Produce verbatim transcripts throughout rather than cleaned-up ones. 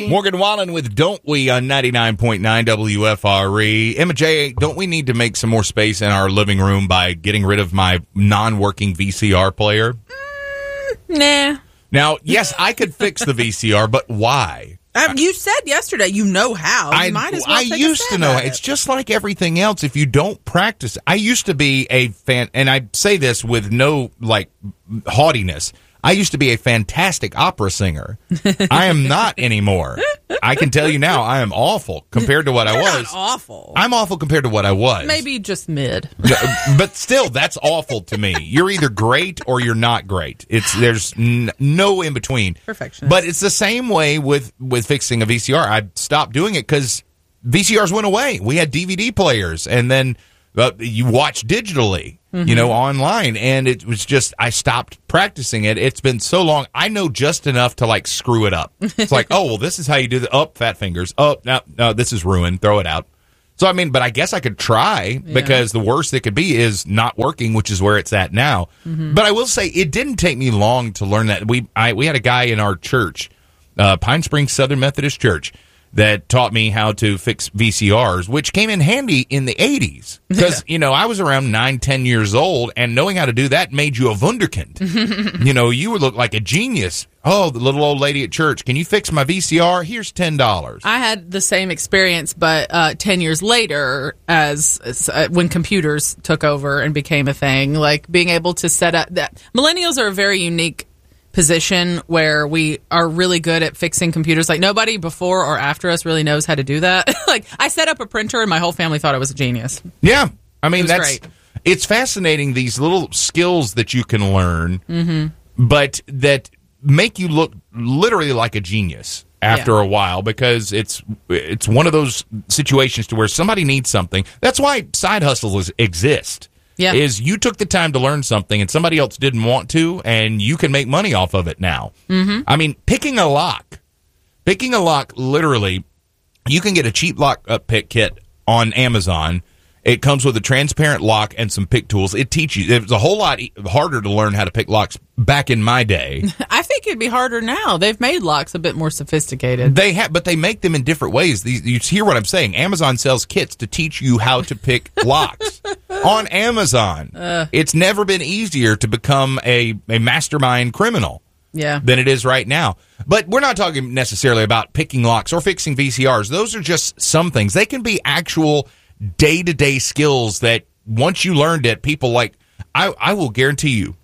Bye. Morgan Wallen with Don't We on ninety-nine point nine W F R E. Emma J, don't we need to make some more space in our living room by getting rid of my non-working V C R player? Mm, nah. Now, yes, I could fix the V C R, but why? Um, you said yesterday you know how. You I, might as well I take used a to stab know. at It's it. just like everything else. If you don't practice, I used to be a fan, and I say this with no like haughtiness. I used to be a fantastic opera singer. I am not anymore. I can tell you now, I am awful compared to what You're I not was. awful. I'm awful compared to what I was. Maybe just mid. But still, that's awful to me. You're either great or you're not great. It's there's n- no in between. Perfectionist. But it's the same way with with fixing a V C R. I stopped doing it because V C Rs went away. We had D V D players, and then uh, you watch digitally, mm-hmm. you know, online, and it was just I stopped practicing it. It's been so long. I know just enough to like screw it up. It's like, oh well, this is how you do the up oh, fat fingers. Oh no, no, this is ruined. Throw it out. So, I mean, but I guess I could try because yeah. the worst it could be is not working, which is where it's at now. Mm-hmm. But I will say it didn't take me long to learn that. We I, we had a guy in our church, uh, Pine Springs Southern Methodist Church, that taught me how to fix V C Rs, which came in handy in the eighties. Because, you know, I was around nine, ten years old, and knowing how to do that made you a wunderkind. You know, you would look like a genius. Oh, the little old lady at church, can you fix my V C R? Here's ten dollars. I had the same experience, but uh, ten years later, as, as uh, when computers took over and became a thing, like being able to set up that. Millennials are a very unique position where we are really good at fixing computers. Like nobody before or after us really knows how to do that. Like I set up a printer and my whole family thought I was a genius. Yeah. I mean, that's great. It's fascinating, these little skills that you can learn, mm-hmm. but that make you look literally like a genius after yeah. a while, because it's it's one of those situations to where somebody needs something. That's why side hustles exist. Yeah. Is you took the time to learn something and somebody else didn't want to, and you can make money off of it now. Mm-hmm. I mean, picking a lock. Picking a lock, literally, you can get a cheap lock up pick kit on Amazon. It comes with a transparent lock and some pick tools. It teaches you. It was a whole lot harder to learn how to pick locks back in my day. I think it'd be harder now. They've made locks a bit more sophisticated. They have, but they make them in different ways. These, you hear what I'm saying? Amazon sells kits to teach you how to pick locks on Amazon. Uh, it's never been easier to become a, a mastermind criminal. Yeah. Than it is right now. But we're not talking necessarily about picking locks or fixing V C Rs. Those are just some things. They can be actual day-to-day skills that once you learned it, people like, I, I will guarantee you,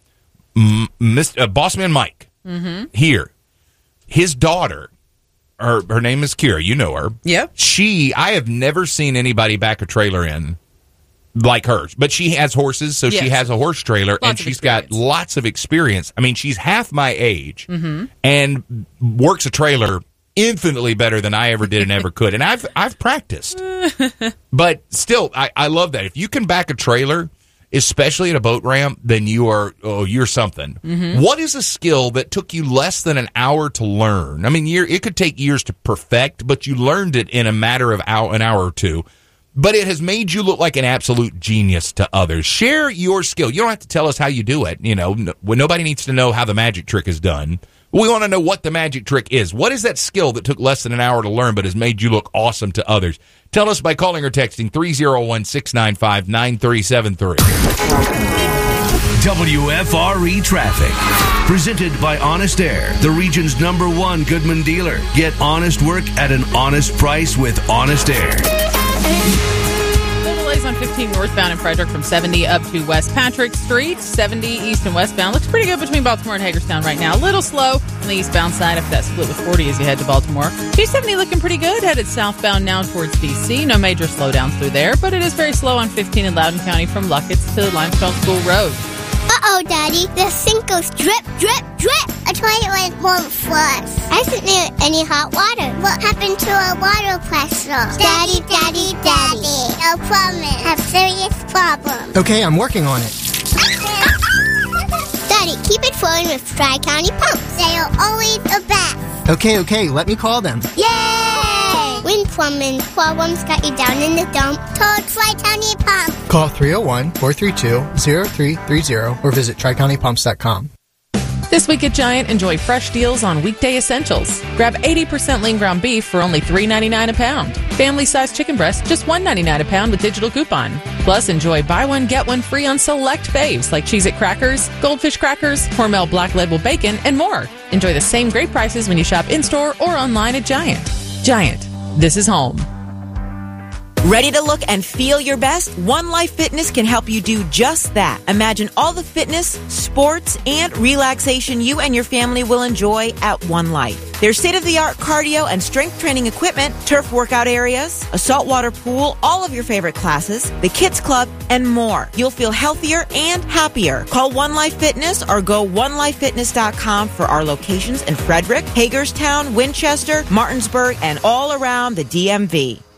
M- Mister Uh, Bossman Mike, mm-hmm. here, his daughter, her, her name is Kira, you know her. Yeah. She, I have never seen anybody back a trailer in like hers, but she has horses, so yes. she has a horse trailer, lots and she's got lots of experience. I mean, she's half my age mm-hmm. and works a trailer infinitely better than I ever did and ever could. And I've I've practiced. But still, I, I love that. If you can back a trailer, especially at a boat ramp, then you are, oh, you're something. Mm-hmm. What is a skill that took you less than an hour to learn? I mean, you're, it could take years to perfect, but you learned it in a matter of hour, an hour or two. But it has made you look like an absolute genius to others. Share your skill. You don't have to tell us how you do it. You know, no, nobody needs to know how the magic trick is done. We want to know what the magic trick is. What is that skill that took less than an hour to learn but has made you look awesome to others? Tell us by calling or texting three oh one, six nine five, nine three seven three. W F R E Traffic. Presented by Honest Air, the region's number one Goodman dealer. Get honest work at an honest price with Honest Air. No delays on fifteen northbound in Frederick from seventy up to West Patrick Street. seventy east and westbound. Looks pretty good between Baltimore and Hagerstown right now. A little slow on the eastbound side after that split with forty as you head to Baltimore. two seventy looking pretty good. Headed southbound now towards D C. No major slowdowns through there, but it is very slow on fifteen in Loudoun County from Luckett's to Limestone School Road. Uh-oh, Daddy. The sink goes drip, drip, drip. A toilet won't flush. I isn't there any hot water. What happened to our water pressure? Daddy, Daddy, Daddy. No plumbing. Have serious problem. Okay, I'm working on it. Daddy, keep it flowing with Tri-County Pumps. They are always the best. Okay, okay, let me call them. Yay! When plumbing problems got you down in the dump, call Tri-County Pumps. Call three oh one, four three two, oh three three oh or visit tri county pumps dot com. This week at Giant, enjoy fresh deals on weekday essentials. Grab eighty percent lean ground beef for only three ninety-nine a pound. Family-sized chicken breast, just one ninety-nine a pound with digital coupon. Plus, enjoy buy one, get one free on select faves like Cheez-It crackers, Goldfish crackers, Hormel Black Label bacon, and more. Enjoy the same great prices when you shop in-store or online at Giant. Giant, this is home. Ready to look and feel your best? One Life Fitness can help you do just that. Imagine all the fitness, sports, and relaxation you and your family will enjoy at One Life. Their state-of-the-art cardio and strength training equipment, turf workout areas, a saltwater pool, all of your favorite classes, the kids club, and more. You'll feel healthier and happier. Call One Life Fitness or go one life fitness dot com for our locations in Frederick, Hagerstown, Winchester, Martinsburg, and all around the D M V.